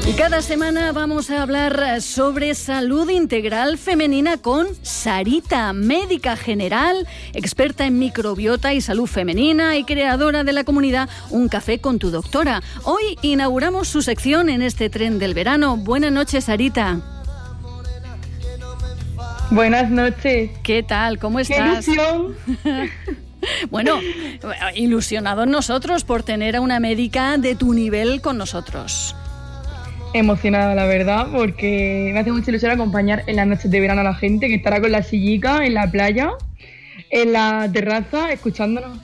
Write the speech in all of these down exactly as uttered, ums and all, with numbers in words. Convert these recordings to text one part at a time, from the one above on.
Y cada semana vamos a hablar sobre salud integral femenina con Sarita, médica general, experta en microbiota y salud femenina y creadora de la comunidad Un Café con tu Doctora. Hoy inauguramos su sección en este tren del verano. Buenas noches, Sarita. Buenas noches. ¿Qué tal? ¿Cómo estás? ¡Qué ilusión! Bueno, ilusionados nosotros por tener a una médica de tu nivel con nosotros. Emocionada, la verdad, porque me hace mucha ilusión acompañar en las noches de verano a la gente que estará con la sillica en la playa, en la terraza, escuchándonos.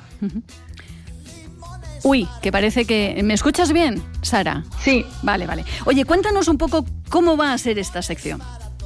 Uy, que parece que... ¿Me escuchas bien, Sara? Sí. Vale, vale. Oye, cuéntanos un poco cómo va a ser esta sección.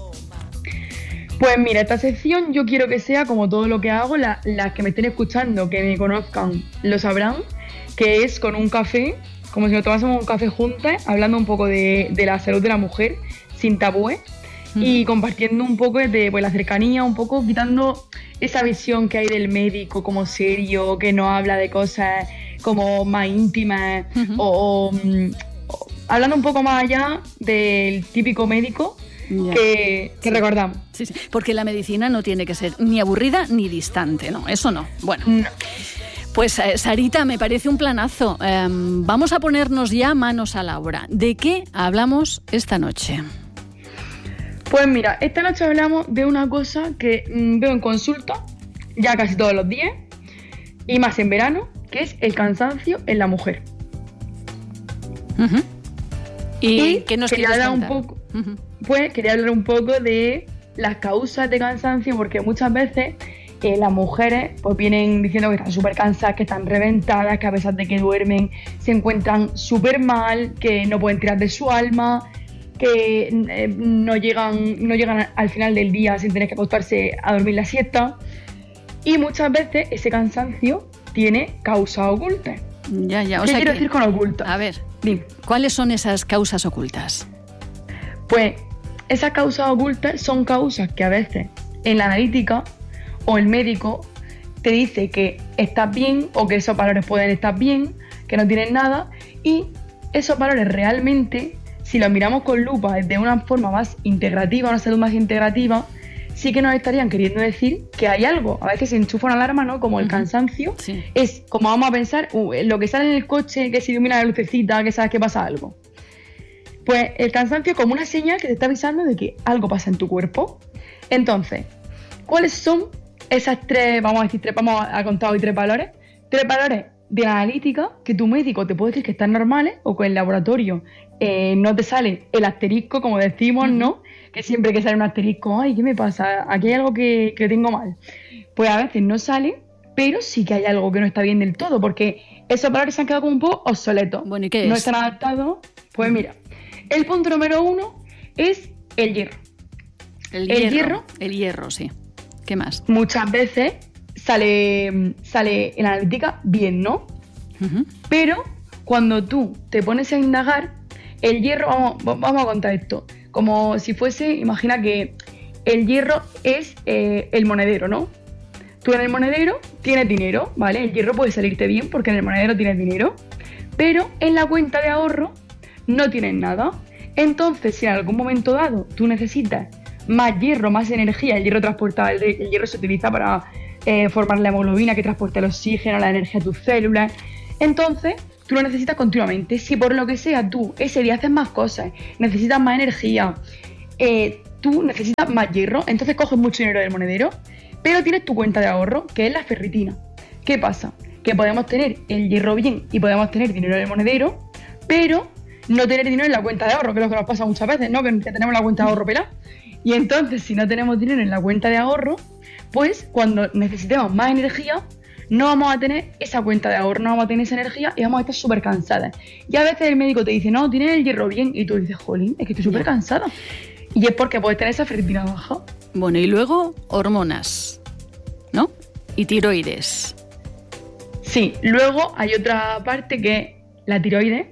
Pues mira, esta sección yo quiero que sea como todo lo que hago, la, las que me estén escuchando, que me conozcan, lo sabrán, que es con un café, como si nos tomásemos un café juntas, hablando un poco de, de la salud de la mujer, sin tabúes, mm. y compartiendo un poco de pues, la cercanía, un poco quitando esa visión que hay del médico como serio, que no habla de cosas como más íntimas, uh-huh. o, o, o hablando un poco más allá del típico médico, Yeah. que, que sí. recordamos. Sí, sí, porque la medicina no tiene que ser ni aburrida ni distante, ¿no? Eso no. Bueno, no. Pues eh, Sarita, me parece un planazo. Eh, vamos a ponernos ya manos a la obra. ¿De qué hablamos esta noche? Pues mira, esta noche hablamos de una cosa que mmm, veo en consulta ya casi todos los días, y más en verano, que es el cansancio en la mujer. Uh-huh. ¿Y, ¿Y qué nos quieres hablar contar? Un poco, uh-huh. Pues quería hablar un poco de las causas de cansancio, porque muchas veces eh, las mujeres pues vienen diciendo que están súper cansadas, que están reventadas, que a pesar de que duermen se encuentran súper mal, que no pueden tirar de su alma, que eh, no llegan, no llegan al final del día sin tener que acostarse a dormir la siesta. Y muchas veces ese cansancio tiene causas ocultas. Ya, ya. O ¿Qué sea quiero que, decir con ocultas? A ver, dime, ¿cuáles son esas causas ocultas? Pues esas causas ocultas son causas que a veces en la analítica o el médico te dice que estás bien o que esos valores pueden estar bien, que no tienen nada, y esos valores realmente, si los miramos con lupa de una forma más integrativa, una salud más integrativa, sí que nos estarían queriendo decir que hay algo. A veces se enchufa una alarma, ¿no? Como el uh-huh. cansancio. Sí. Es como vamos a pensar, uh, lo que sale en el coche, que se ilumina la lucecita, que sabes que pasa algo. Pues el cansancio es como una señal que te está avisando de que algo pasa en tu cuerpo. Entonces, ¿cuáles son esas tres, vamos a decir, tres, vamos a contar hoy tres valores? Tres valores de la analítica que tu médico te puede decir que están normales, o que en el laboratorio eh, no te sale el asterisco, como decimos, uh-huh. ¿no? Que siempre que sale un asterisco, ay, ¿qué me pasa? Aquí hay algo que, que tengo mal. Pues a veces no sale, pero sí que hay algo que no está bien del todo, porque esos valores se han quedado como un poco obsoletos. Bueno, ¿y qué es? No están adaptados. Pues mira, el punto número uno es el hierro. El, el hierro, hierro. El hierro, sí. ¿Qué más? Muchas veces sale, sale en la analítica bien, ¿no? Uh-huh. Pero cuando tú te pones a indagar, el hierro, vamos, vamos a contar esto, como si fuese, imagina que el hierro es eh, el monedero, ¿no? Tú en el monedero tienes dinero, ¿vale? El hierro puede salirte bien porque en el monedero tienes dinero, pero en la cuenta de ahorro no tienes nada. Entonces, si en algún momento dado tú necesitas más hierro, más energía, el hierro transporta, el, el hierro se utiliza para eh, formar la hemoglobina que transporta el oxígeno, la energía a tus células, entonces tú lo necesitas continuamente. Si por lo que sea tú ese día haces más cosas, necesitas más energía, eh, tú necesitas más hierro, entonces coges mucho dinero del monedero, pero tienes tu cuenta de ahorro, que es la ferritina. ¿Qué pasa? Que podemos tener el hierro bien y podemos tener dinero en el monedero, pero no tener dinero en la cuenta de ahorro, que es lo que nos pasa muchas veces, ¿no? Que tenemos la cuenta de ahorro pelada. Y entonces, si no tenemos dinero en la cuenta de ahorro, pues cuando necesitemos más energía, no vamos a tener esa cuenta de ahorro, no vamos a tener esa energía y vamos a estar súper cansadas. Y a veces el médico te dice, no, tienes el hierro bien, y tú dices, jolín, es que estoy súper cansada. Y es porque puedes tener esa ferritina baja. Bueno, y luego hormonas, ¿no? Y tiroides. Sí, luego hay otra parte que es la tiroides.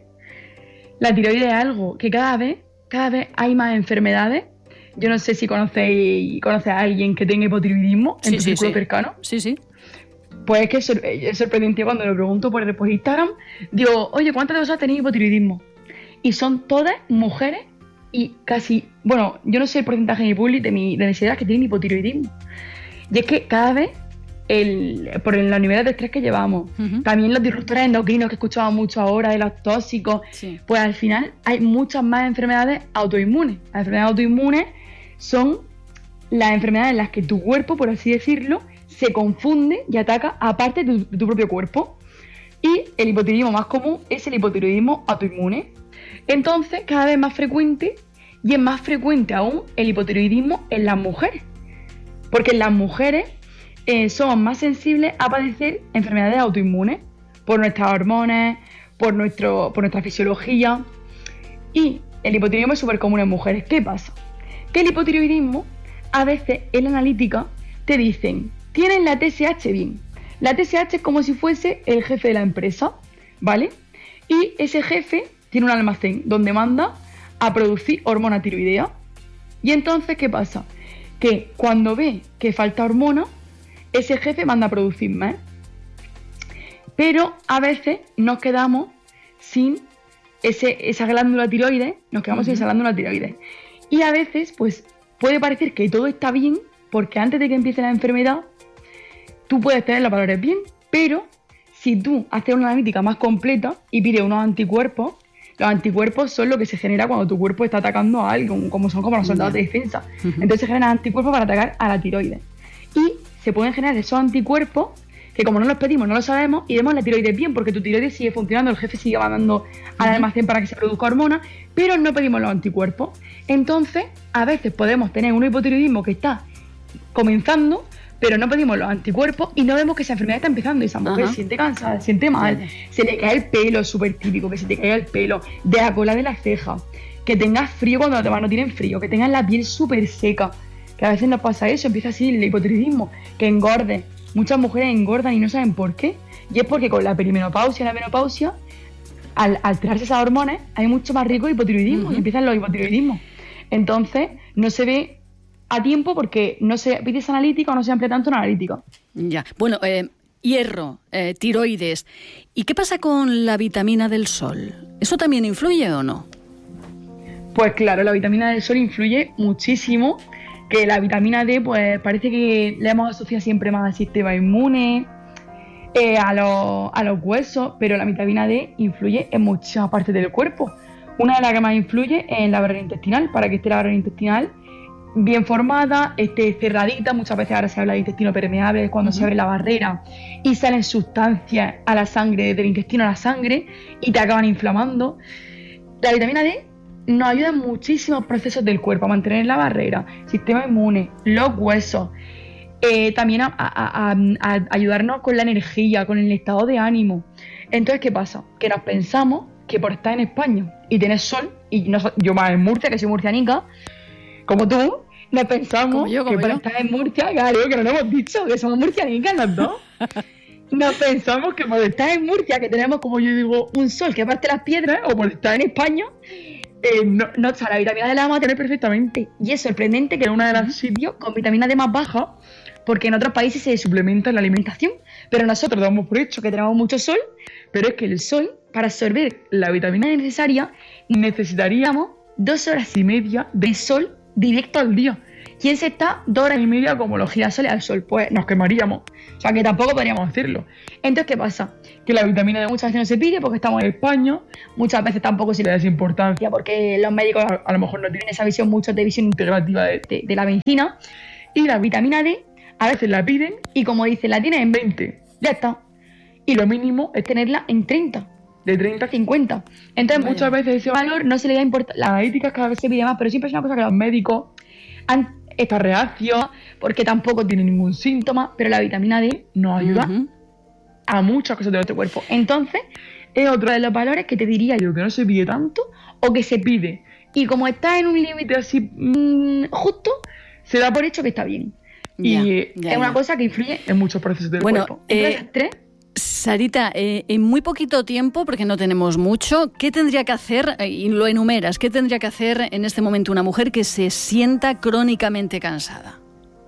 La tiroides es algo que cada vez, cada vez hay más enfermedades. Yo no sé si conocéis, conocéis a alguien que tenga hipotiroidismo en sí, tu sí, círculo sí. cercano. Sí, sí. Pues es que es sorprendente cuando lo pregunto por, por Instagram. Digo, oye, ¿cuántas de vosotras tenéis hipotiroidismo? y son todas mujeres y casi, bueno, yo no sé el porcentaje de mi publi, de mi de mis edades que tienen hipotiroidismo. Y es que cada vez, el, por los niveles de estrés que llevamos, uh-huh. también los disruptores endocrinos que escuchamos mucho ahora, de los tóxicos, sí. pues al final hay muchas más enfermedades autoinmunes. Las enfermedades autoinmunes son las enfermedades en las que tu cuerpo, por así decirlo, se confunde y ataca a parte de tu, de tu propio cuerpo. Y el hipotiroidismo más común es el hipotiroidismo autoinmune. Entonces, cada vez más frecuente, y es más frecuente aún el hipotiroidismo en las mujeres. Porque en las mujeres eh, somos más sensibles a padecer enfermedades autoinmunes por nuestras hormonas, por, nuestro, por nuestra fisiología. Y el hipotiroidismo es súper común en mujeres. ¿Qué pasa? Que el hipotiroidismo, a veces en la analítica, te dicen, tienes la T S H bien. La T S H es como si fuese el jefe de la empresa, ¿vale? Y ese jefe tiene un almacén donde manda a producir hormona tiroidea. Y entonces, ¿qué pasa? Que cuando ve que falta hormona, ese jefe manda a producir más. Pero a veces nos quedamos sin ese, esa glándula tiroides, nos quedamos uh-huh. sin esa glándula tiroides. Y a veces, pues, puede parecer que todo está bien, porque antes de que empiece la enfermedad, tú puedes tener los valores bien, pero si tú haces una analítica más completa y pides unos anticuerpos, los anticuerpos son lo que se genera cuando tu cuerpo está atacando a algo, como son como los soldados de defensa. Uh-huh. Entonces se generan anticuerpos para atacar a la tiroides. Y se pueden generar esos anticuerpos que como no los pedimos, no lo sabemos, y vemos la tiroides bien, porque tu tiroides sigue funcionando, el jefe sigue mandando al almacén para que se produzca hormona, pero no pedimos los anticuerpos. Entonces, a veces podemos tener un hipotiroidismo que está comenzando, pero no pedimos los anticuerpos y no vemos que esa enfermedad está empezando. Y esa mujer Ajá. se siente cansada, se siente mal, se le cae el pelo, es súper típico, que se te caiga el pelo, de la cola de la ceja, que tengas frío cuando los demás no tienen frío, que tengas la piel súper seca, que a veces nos pasa eso, empieza así el hipotiroidismo, que engorde. Muchas mujeres engordan y no saben por qué. Y es porque con la perimenopausia y la menopausia, al alterarse esas hormonas, hay mucho más riesgo de hipotiroidismo uh-huh. y empiezan los hipotiroidismos. Entonces, no se ve a tiempo porque no se pide esa analítica o no se amplía tanto una analítica. Ya, bueno, eh, hierro, eh, tiroides. ¿Y qué pasa con la vitamina del sol? ¿Eso también influye o no? Pues claro, la vitamina del sol influye muchísimo, que la vitamina D pues parece que le hemos asociado siempre más al sistema inmune, eh, a, los, a los huesos, pero la vitamina D influye en muchas partes del cuerpo. Una de las que más influye es en la barrera intestinal, para que esté la barrera intestinal bien formada, esté cerradita. Muchas veces ahora se habla de intestino permeable, es cuando uh-huh. se abre la barrera y salen sustancias a la sangre, del intestino a la sangre, y te acaban inflamando. La vitamina D nos ayuda en muchísimos procesos del cuerpo, a mantener la barrera, sistema inmune, los huesos, eh, también a, a, a, a ayudarnos con la energía, con el estado de ánimo. Entonces, ¿qué pasa? Que nos pensamos que por estar en España y tener sol, y no, yo más en Murcia, que soy murcianica, como tú, nos pensamos como yo, como que por yo. estar en Murcia, claro, que no lo hemos dicho, que somos murcianicas las dos. Nos pensamos que por estar en Murcia, que tenemos, como yo digo, un sol que parte las piedras, o por estar en España, eh, no, no, o sea, la vitamina D la vamos a tener perfectamente. Y es sorprendente que en uno de los sitios con vitamina D más baja, porque en otros países se suplementa en la alimentación, pero nosotros damos por hecho que tenemos mucho sol, pero es que el sol, para absorber la vitamina D necesaria, necesitaríamos dos horas y media de sol directo al día. ¿Quién se está dos horas y media como los girasoles al sol? Pues nos quemaríamos. O sea, que tampoco podríamos hacerlo. Entonces, ¿qué pasa? Que la vitamina D muchas veces no se pide porque estamos en España. Muchas veces tampoco se le da importancia porque los médicos a, a lo mejor no tienen esa visión, mucho de visión integrativa de, de, de la medicina. Y la vitamina D a veces la piden y, como dicen, la tienes en veinte. Ya está. Y lo mínimo es tenerla en treinta. De treinta a cincuenta. Entonces, Vaya. muchas veces ese valor no se le da importancia. Las analíticas cada vez se pide más, pero siempre es una cosa que los médicos han estado reacios porque tampoco tienen ningún síntoma, pero la vitamina D nos ayuda uh-huh. a muchas cosas de nuestro cuerpo. Entonces, es otro de los valores que te diría yo que no se pide tanto o que se pide. Y como está en un límite así mmm, justo, se da por hecho que está bien. Ya, y ya, es una ya. cosa que influye en muchos procesos del bueno, cuerpo. Entonces, eh... tres. Sarita, eh, en muy poquito tiempo, porque no tenemos mucho, ¿qué tendría que hacer, eh, y lo enumeras, qué tendría que hacer en este momento una mujer que se sienta crónicamente cansada?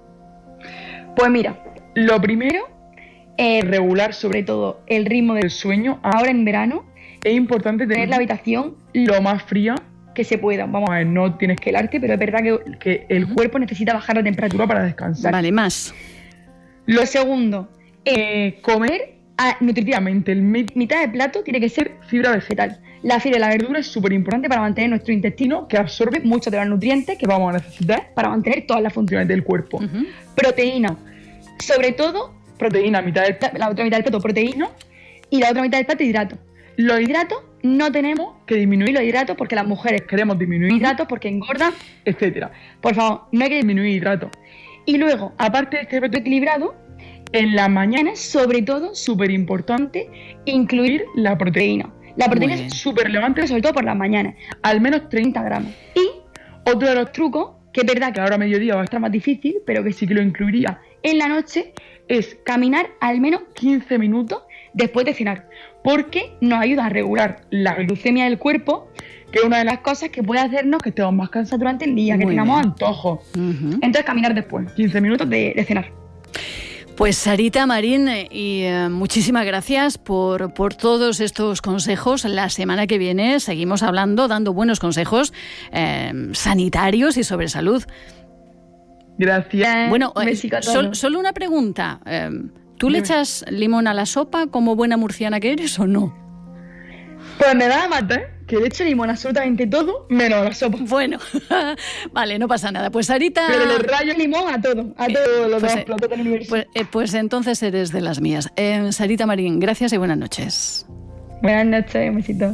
Pues mira, lo primero es regular sobre todo el ritmo del sueño. Ahora en verano es importante tener la habitación lo más fría que se pueda. Vamos a ver, no tienes que helarte, pero es verdad que, que el cuerpo necesita bajar la temperatura para descansar. Vale, más. Lo segundo, eh, comer a, nutritivamente. El mi, mitad del plato tiene que ser fibra vegetal. La fibra y la verdura es súper importante para mantener nuestro intestino, que absorbe muchos de los nutrientes que vamos a necesitar para mantener todas las funciones del cuerpo. Uh-huh. Proteína, sobre todo, proteína, mitad del, la otra mitad del plato proteína y la otra mitad del plato hidratos. Los hidratos no tenemos que disminuir los hidratos porque las mujeres queremos disminuir hidratos porque engordan, etcétera. Por favor, no hay que disminuir hidratos. Y luego, aparte de este plato equilibrado, en las mañanas, sobre todo, súper importante, incluir la proteína. La proteína es súper relevante, sobre todo por las mañanas, al menos treinta gramos. Y otro de los trucos, que es verdad que ahora a mediodía va a estar más difícil, pero que sí que lo incluiría en la noche, es caminar al menos quince minutos después de cenar, porque nos ayuda a regular la glucemia del cuerpo, que es una de las cosas que puede hacernos que estemos más cansados durante el día, que Muy tengamos bien. antojos. Uh-huh. Entonces, caminar después, quince minutos de, de cenar. Pues Sarita Marín, y eh, muchísimas gracias por, por todos estos consejos. La semana que viene seguimos hablando, dando buenos consejos eh, sanitarios y sobre salud. Gracias. Bueno, eh, sol, solo una pregunta. Eh, ¿Tú Dime. le echas limón a la sopa como buena murciana que eres o no? Pues me da a matar, que le echo limón absolutamente todo, menos a la sopa. Bueno, vale, no pasa nada. Pues Sarita... Pero le rayo limón a todo, a todos los pues, dos platos del universo. Pues, eh, pues entonces eres de las mías. Eh, Sarita Marín, gracias y buenas noches. Buenas noches, un besito.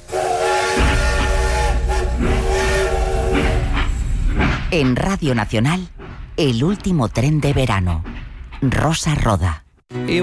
En Radio Nacional, el último tren de verano. Rosa Roda.